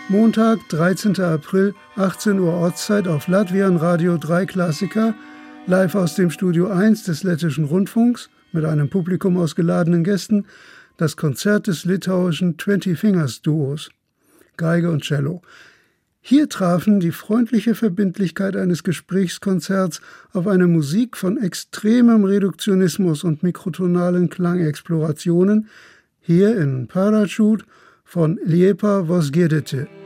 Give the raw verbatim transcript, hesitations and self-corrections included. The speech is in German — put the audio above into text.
Montag, dreizehnten April, achtzehn Uhr Ortszeit auf Latvian Radio drei Klassika, live aus dem Studio eins des Lettischen Rundfunks mit einem Publikum aus geladenen Gästen, das Konzert des litauischen Twenty Fingers Duos, Geige und Cello. Hier trafen die freundliche Verbindlichkeit eines Gesprächskonzerts auf eine Musik von extremem Reduktionismus und mikrotonalen Klangexplorationen, hier in Parachut von Liepa Vosgedete.